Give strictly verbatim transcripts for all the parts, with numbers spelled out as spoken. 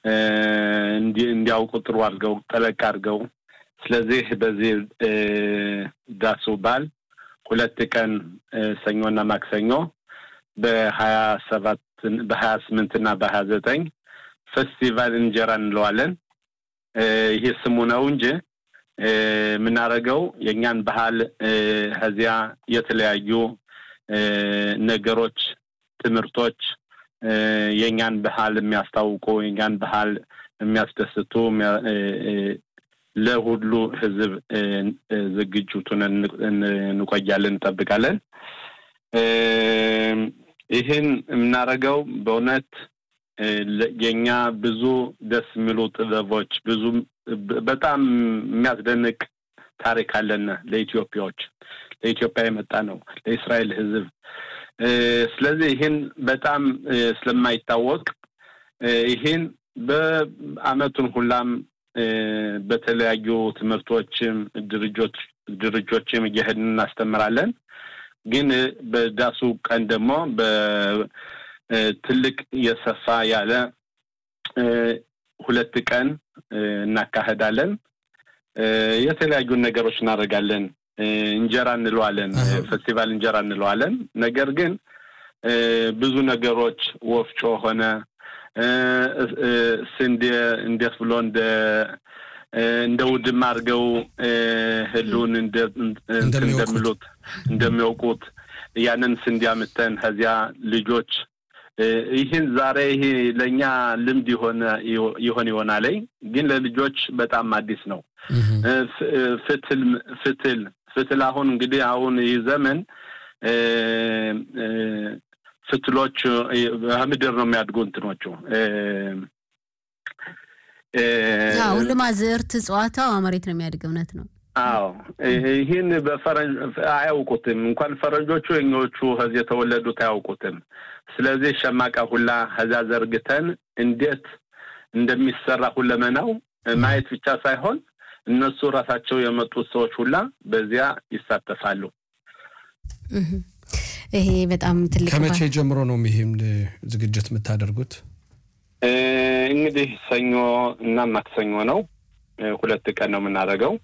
እንዲ እንዲያውቁ ጥሩ አድርገው ጠለቅ አድርገው ስለዚህ በዚህ ዳሱ ባል ሁለት ቀን ሰኞና ማክሰኞ በ27 በ28 እና በ29 ፌስቲቫል እንጀራ እንለዋለን ይሄ ስሙ ነው እንጂ ምን አረጋው የኛን ባህል ሀዚያ የተለያዩ ነገሮች ትምርቶች የኛን ባህል የሚያስታውቁ የኛን ባህል የሚያስደስቱ ለሁሉ ህዝብ ዝግጁቱን እንቆያለን እንጠብቃለን ይሄን እናረጋው በእውነት የኛ ብዙ ደስ የሚሉ ጥበቦች ብዙ በጣም የሚያስደንቅ ታሪክ አለና ለኢትዮጵያዎች ለኢትዮጵያ የመጣ ነው ለእስራኤል ህዝብ ስለዚህ ይሄን በጣም ስለማይታወቅ ይሄን በአመቱን ሁላም በተለያዩ ትምህርቶችም ድርጆች ድርጆችም እየሄድን እናስተምራለን ግን በዳሱ ቀን ደግሞ በትልቅ የሰፋ ያለ ሁለት ቀን እናካሄዳለን የተለያዩ ነገሮች እናደርጋለን እንጀራ እንለዋለን ፌስቲቫል እንጀራ እንለዋለን ነገር ግን ብዙ ነገሮች ወፍጮ ሆነ ስንዴ እንዴት ብሎ እንደ እንደውድም አርገው ህሉን እንደ እንደሚሉት እንደሚያውቁት ያንን ስንዴ አመተን ከዚያ ልጆች ይሄን ዛሬ ይሄ ለኛ ልምድ ይሆነ ይሆን ይሆናል ግን ለልጆች በጣም አዲስ ነው ፍትል ፍትል ፍትል አሁን እንግዲህ አሁን ይዘመን ፍትሎች በምድር ነው የሚያድጉ እንትኖቹ አው ለማዘርት ጿታው አመሬት ነው የሚያድገው ነት ነው አው ይሄን በፈረንጅ አያውቁትም እንኳን ፈረንጆቹ እኞቹ ከዚህ የተወለዱት አያውቁትም ስለዚህ ሸማቃ ሁላ ሀዛ ዘርግተን እንዴት እንደሚሰራ ሁለመናው ማየት ብቻ ሳይሆን እነሱ ራሳቸው የመጡት ሰዎች ሁላ በዚያ ይሳተፋሉ ይሄ በጣም ትልቅ ከመቼ ጀምሮ ነው ይሄም ዝግጅት የምታደርጉት እንግዲህ ሰኞ እና ማክሰኞ ነው ሁለት ቀን ነው የምናደርገው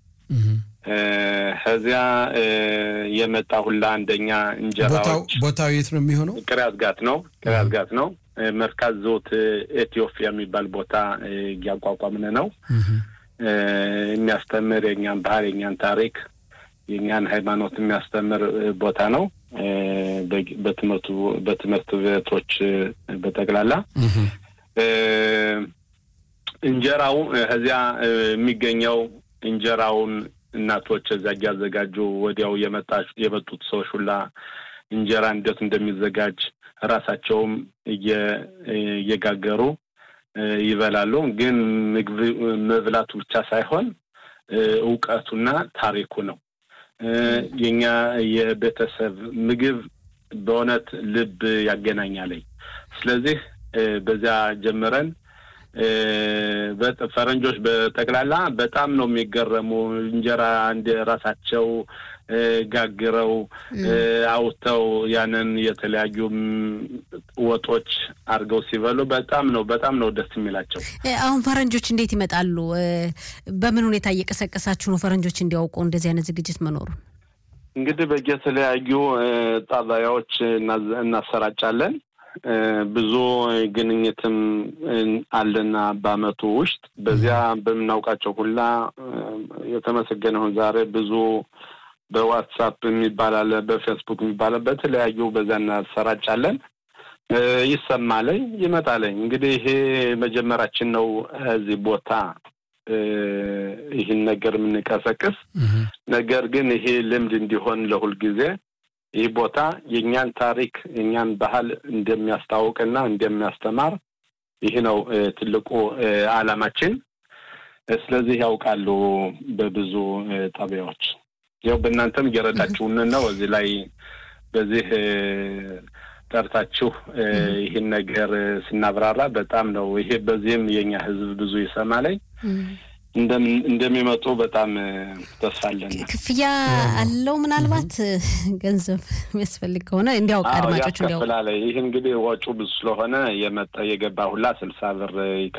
ከዚያ የመጣ ሁላ አንደኛ እንጀራዎች ቦታው የት ነው የሚሆነው ቅራዝጋት ነው ቅራዝጋት ነው መርካዝ ዞት ኢትዮጵያ የሚባል ቦታ ያቋቋመነ ነው የሚያስተምር የኛን ባህል የኛን ታሪክ የኛን ሃይማኖት የሚያስተምር ቦታ ነው በትምህርቱ በትምህርት ቤቶች በተግላላ እንጀራው ከዚያ የሚገኘው እንጀራውን እናቶች እዛጋ ያዘጋጁ ወዲያው የመጣች የመጡት ሰዎች ሁላ እንጀራ እንዴት እንደሚዘጋጅ ራሳቸውም እየጋገሩ ይበላሉ ግን ምግብ መብላቱ ብቻ ሳይሆን ዕውቀቱና ታሪኩ ነው የኛ የቤተሰብ ምግብ በእውነት ልብ ያገናኛል ስለዚህ በዛ ጀመረን በፈረንጆች በተክላላ በጣም ነው የሚገረሙ እንጀራ እንደ ራሳቸው ጋግረው አውጥተው ያንን የተለያዩ ወጦች አርገው ሲበሉ በጣም ነው በጣም ነው ደስ የሚላቸው አሁን ፈረንጆች እንዴት ይመጣሉ በምን ሁኔታ እየቀሰቀሳችሁ ነው ፈረንጆች እንዲያውቁ እንደዚህ አይነት ዝግጅት መኖሩ እንግዲህ በየተለያዩ ጣቢያዎች እናሰራጫለን ብዙ ግንኙነትም አለና በአመቱ ውስጥ በዚያ በመናውቃቸው ሁላ የተመሰገነው ዛሬ ብዙ በዋትስአፕ የሚባላል በፌስቡክ የሚባላል በተለያዩ በዛና ሰራጫለን ይሰማል ይመጣል እንግዲህ ይሄ መጀመራችን ነው እዚህ ቦታ ይሄን ነገር ምን ቀሰቀስ ነገር ግን ይሄ ልምድ እንዲሆን ለሁሉ ጊዜ ይሄ ቦታ የኛን ታሪክ የኛን ባህል እንደሚያስተዋውቅና እንደሚያስተማር ይሄ ነው ትልቁ ዓላማችን ስለዚህ ያውቃሉ በብዙ ጣቢያዎች ያው በእናንተም እየረዳችሁን ነው እዚህ ላይ በዚህ ጠርታችሁ ይሄን ነገር ስናብራራ በጣም ነው ይሄ በዚህም የኛ ህዝብ ብዙ ይሰማል እንደም እንደሚመጡ በጣም ተስፋለን ክፍያ አለው ምናልባት ገንዘብ የሚያስፈልግ ከሆነ እንዲያው አድማጮቹ እንዲያው ይሄ እንግዲህ ወጪው ብዙ ስለሆነ የመጣ የገባ ሁላ ስልሳ ብር